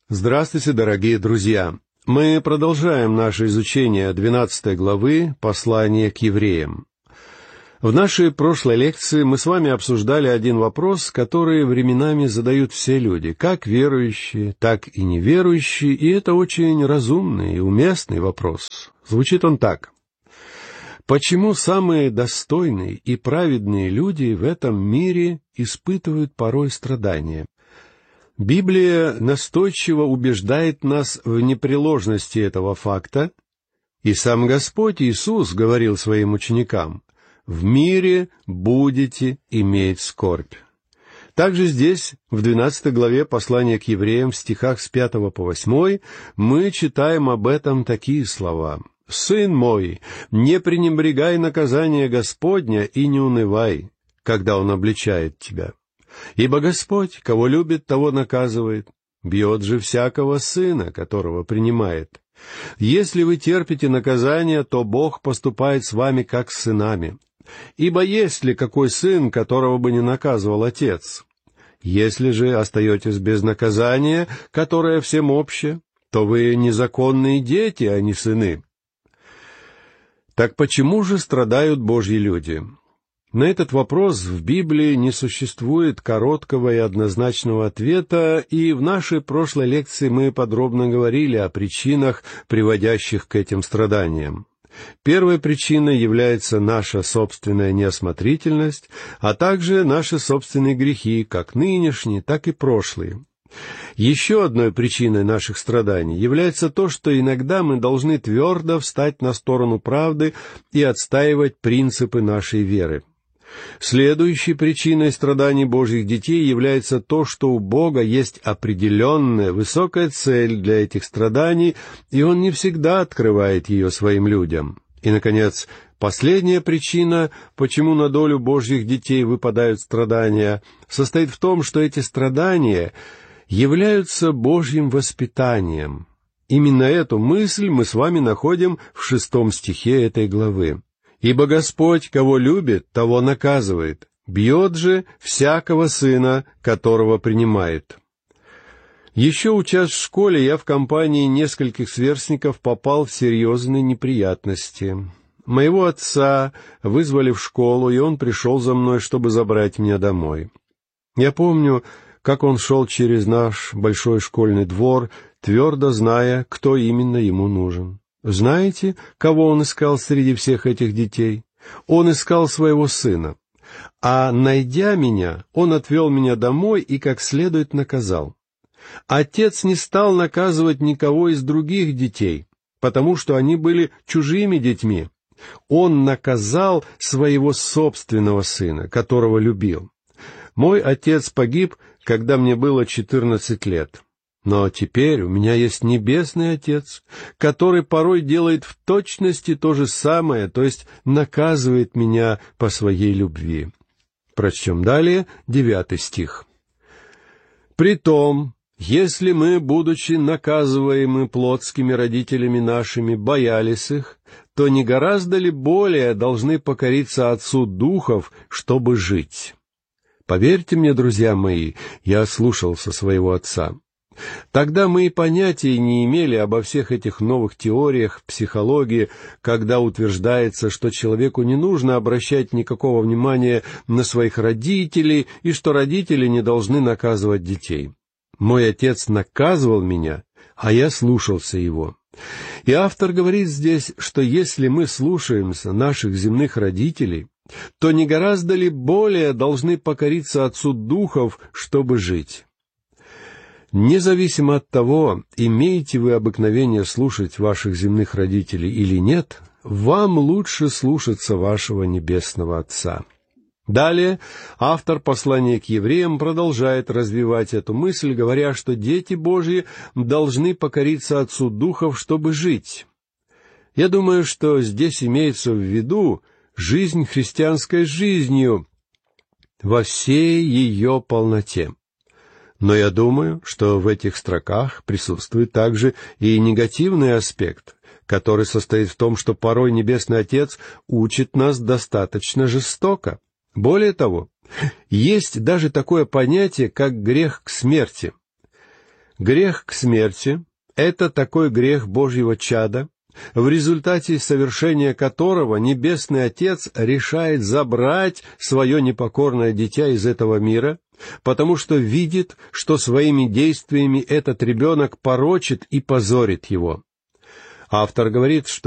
Здравствуйте, дорогие друзья! Мы продолжаем наше изучение 12 главы послания к евреям. В нашей прошлой лекции мы с вами обсуждали один вопрос, который временами задают все люди, как верующие, так и неверующие, и это очень разумный и уместный вопрос. Звучит он так. Почему самые достойные и праведные люди в этом мире испытывают порой страдания? Библия настойчиво убеждает нас в непреложности этого факта, и сам Господь Иисус говорил своим ученикам: «В мире будете иметь скорбь». Также здесь, в 12 главе послания к евреям, в стихах с 5 по 8, мы читаем об этом такие слова: «Сын мой, не пренебрегай наказание Господня и не унывай, когда Он обличает тебя. Ибо Господь, кого любит, того наказывает, бьет же всякого сына, которого принимает. Если вы терпите наказание, то Бог поступает с вами как с сынами. Ибо есть ли какой сын, которого бы не наказывал отец? Если же остаетесь без наказания, которое всем обще, то вы незаконные дети, а не сыны». Так почему же страдают Божьи люди? На этот вопрос в Библии не существует короткого и однозначного ответа, и в нашей прошлой лекции мы подробно говорили о причинах, приводящих к этим страданиям. Первой причиной является наша собственная неосмотрительность, а также наши собственные грехи, как нынешние, так и прошлые. Еще одной причиной наших страданий является то, что иногда мы должны твердо встать на сторону правды и отстаивать принципы нашей веры. Следующей причиной страданий Божьих детей является то, что у Бога есть определенная высокая цель для этих страданий, и Он не всегда открывает ее своим людям. И, наконец, последняя причина, почему на долю Божьих детей выпадают страдания, состоит в том, что эти страдания являются Божьим воспитанием. Именно эту мысль мы с вами находим в 6 стихе этой главы. «Ибо Господь, кого любит, того наказывает, бьет же всякого сына, которого принимает». Еще учась в школе, я в компании нескольких сверстников попал в серьезные неприятности. Моего отца вызвали в школу, и он пришел за мной, чтобы забрать меня домой. Я помню, как он шел через наш большой школьный двор, твердо зная, кто именно ему нужен. Знаете, кого он искал среди всех этих детей? Он искал своего сына. А, найдя меня, он отвел меня домой и как следует наказал. Отец не стал наказывать никого из других детей, потому что они были чужими детьми. Он наказал своего собственного сына, которого любил. Мой отец погиб, когда мне было 14 лет. Но теперь у меня есть небесный Отец, который порой делает в точности то же самое, то есть наказывает меня по своей любви. Прочтем далее 9 стих. «Притом, если мы, будучи наказываемы плотскими родителями нашими, боялись их, то не гораздо ли более должны покориться Отцу Духов, чтобы жить?» Поверьте мне, друзья мои, я слушался своего отца. Тогда мы и понятия не имели обо всех этих новых теориях психологии, когда утверждается, что человеку не нужно обращать никакого внимания на своих родителей и что родители не должны наказывать детей. Мой отец наказывал меня, а я слушался его. И автор говорит здесь, что если мы слушаемся наших земных родителей, то не гораздо ли более должны покориться Отцу Духов, чтобы жить? Независимо от того, имеете вы обыкновение слушать ваших земных родителей или нет, вам лучше слушаться вашего Небесного Отца. Далее автор послания к евреям продолжает развивать эту мысль, говоря, что дети Божьи должны покориться Отцу Духов, чтобы жить. Я думаю, что здесь имеется в виду жизнь христианской жизнью во всей ее полноте. Но я думаю, что в этих строках присутствует также и негативный аспект, который состоит в том, что порой Небесный Отец учит нас достаточно жестоко. Более того, есть даже такое понятие, как грех к смерти. Грех к смерти — это такой грех Божьего чада, в результате совершения которого Небесный Отец решает забрать свое непокорное дитя из этого мира, потому что видит, что своими действиями этот ребенок порочит и позорит его. Автор говорит, что